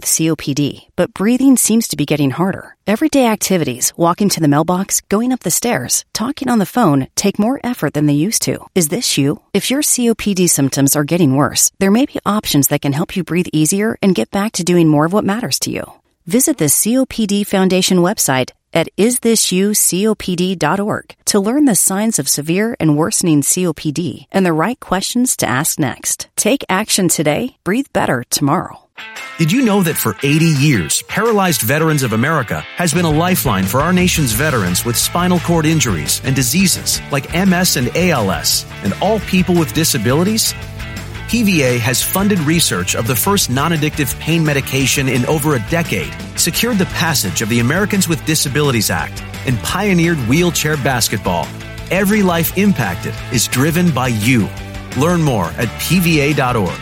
with COPD, but breathing seems to be getting harder. Everyday activities, walking to the mailbox, going up the stairs, talking on the phone, take more effort than they used to. Is this you? If your COPD symptoms are getting worse, there may be options that can help you breathe easier and get back to doing more of what matters to you. Visit the COPD Foundation website at isthisyoucopd.org to learn the signs of severe and worsening COPD and the right questions to ask next. Take action today. Breathe better tomorrow. Did you know that for 80 years, Paralyzed Veterans of America has been a lifeline for our nation's veterans with spinal cord injuries and diseases like MS and ALS, and all people with disabilities? PVA has funded research of the first non-addictive pain medication in over a decade, secured the passage of the Americans with Disabilities Act, and pioneered wheelchair basketball. Every life impacted is driven by you. Learn more at pva.org.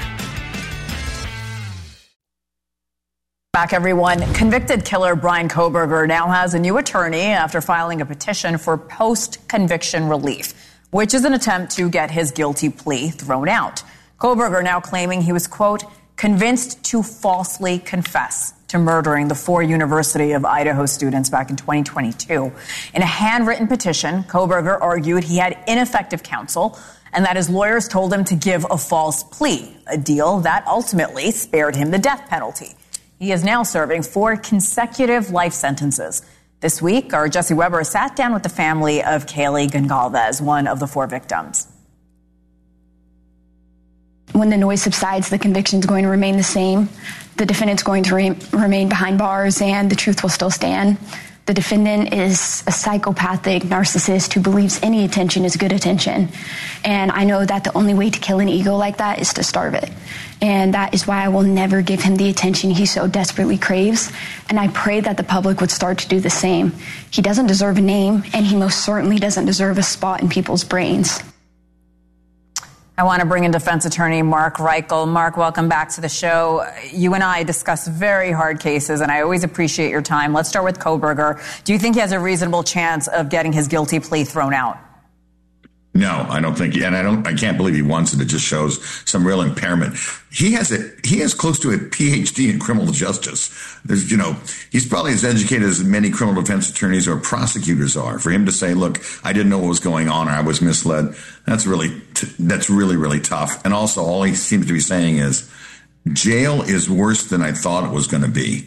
Back, everyone. Convicted killer Bryan Kohberger now has a new attorney after filing a petition for post-conviction relief, which is an attempt to get his guilty plea thrown out. Kohberger now claiming he was, quote, convinced to falsely confess to murdering the 4 University of Idaho students back in 2022. In a handwritten petition, Kohberger argued he had ineffective counsel and that his lawyers told him to give a false plea, a deal that ultimately spared him the death penalty. He is now serving 4 consecutive life sentences. This week, our Jesse Weber sat down with the family of Kaylee Goncalves, one of the 4 victims. When the noise subsides, the conviction is going to remain the same. The defendant's going to remain behind bars, and the truth will still stand. The defendant is a psychopathic narcissist who believes any attention is good attention. And I know that the only way to kill an ego like that is to starve it. And that is why I will never give him the attention he so desperately craves. And I pray that the public would start to do the same. He doesn't deserve a name, and he most certainly doesn't deserve a spot in people's brains. I want to bring in defense attorney Mark Reichel. Mark, welcome back to the show. You and I discuss very hard cases, and I always appreciate your time. Let's start with Kohberger. Do you think he has a reasonable chance of getting his guilty plea thrown out? No, I don't think, and I can't believe he wants it. It just shows some real impairment. He has close to a PhD in criminal justice. He's probably as educated as many criminal defense attorneys or prosecutors are. For him to say, look, I didn't know what was going on or I was misled, that's really, really tough. And also all he seems to be saying is jail is worse than I thought it was going to be.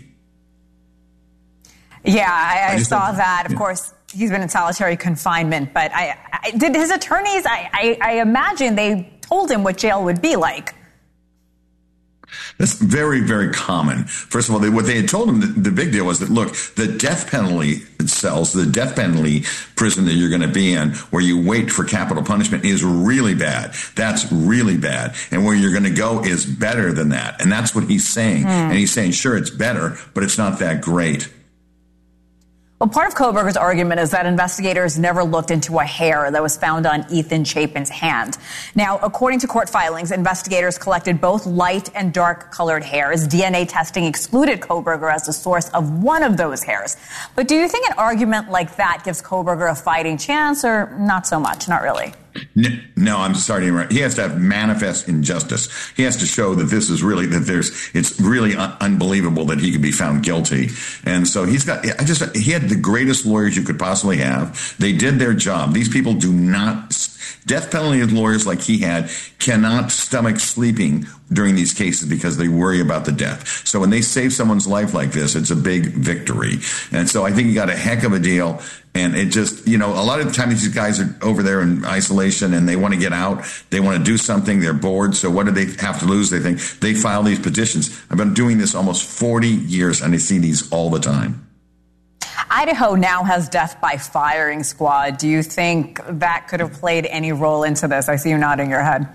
Yeah, I saw that. Of course, he's been in solitary confinement, but did his attorneys, I imagine they told him what jail would be like. That's very, very common. First of all, what they had told him, the big deal was that, look, the death penalty cells, the death penalty prison that you're going to be in, where you wait for capital punishment, is really bad. That's really bad. And where you're going to go is better than that. And that's what he's saying. And he's saying, sure, it's better, but it's not that great. Well, part of Kohberger's argument is that investigators never looked into a hair that was found on Ethan Chapin's hand. Now, according to court filings, investigators collected both light and dark colored hairs. DNA testing excluded Kohberger as the source of one of those hairs. But do you think an argument like that gives Kohberger a fighting chance, or not so much? Not really. No, I'm sorry to interrupt. He has to have manifest injustice. He has to show that this is really, it's really unbelievable that he could be found guilty. And so he had the greatest lawyers you could possibly have. They did their job. These people do not, death penalty lawyers like he had cannot stomach sleeping during these cases because they worry about the death. So when they save someone's life like this, it's a big victory. And so I think he got a heck of a deal. And it just, a lot of the time these guys are over there in isolation and they want to get out. They want to do something. They're bored. So what do they have to lose? They think they file these petitions. I've been doing this almost 40 years and I see these all the time. Idaho now has death by firing squad. Do you think that could have played any role into this? I see you nodding your head.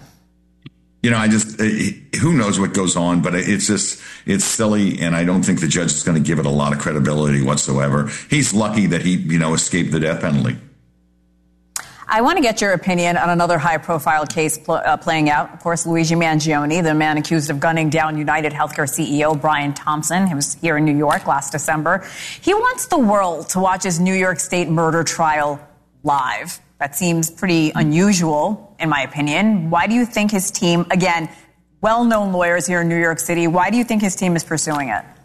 Who knows what goes on, but it's silly, and I don't think the judge is going to give it a lot of credibility whatsoever. He's lucky that he, escaped the death penalty. I want to get your opinion on another high-profile case playing out. Of course, Luigi Mangione, the man accused of gunning down United Healthcare CEO Brian Thompson. He was here in New York last December. He wants the world to watch his New York State murder trial live. That seems pretty unusual, in my opinion. Why do you think his team, again, well-known lawyers here in New York City, why do you think his team is pursuing it?